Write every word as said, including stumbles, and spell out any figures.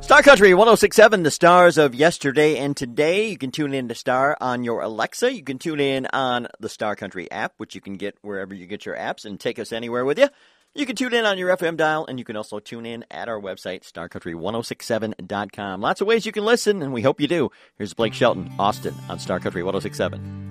Star Country one oh six point seven, the stars of yesterday and today. You can tune in to Star on your Alexa. You can tune in on the Star Country app, which you can get wherever you get your apps, and take us anywhere with you. You can tune in on your F M dial, and you can also tune in at our website, star country ten sixty-seven dot com. Lots of ways you can listen, and we hope you do. Here's Blake Shelton, Austin, on Star Country one oh six point seven.